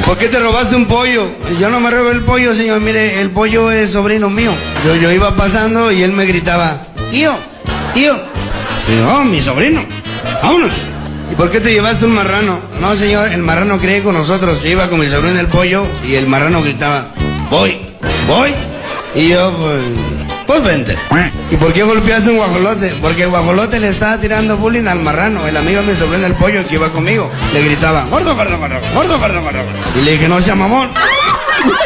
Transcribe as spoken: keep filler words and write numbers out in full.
¿por qué te robaste un pollo? Yo no me robé el pollo, señor, mire, el pollo es sobrino mío. Yo, yo iba pasando y él me gritaba, tío, tío. Y yo, oh, mi sobrino, vámonos. ¿Y por qué te llevaste un marrano? No, señor, el marrano cree con nosotros. Yo iba con mi sobrino el pollo y el marrano gritaba, voy, voy. Y yo, pues, pues vente. ¿Y por qué golpeaste un guajolote? Porque el guajolote le estaba tirando bullying al marrano. El amigo de mi sobrino el pollo que iba conmigo le gritaba, gordo, gordo, gordo, gordo, gordo, gordo. Y le dije, no sea mamón.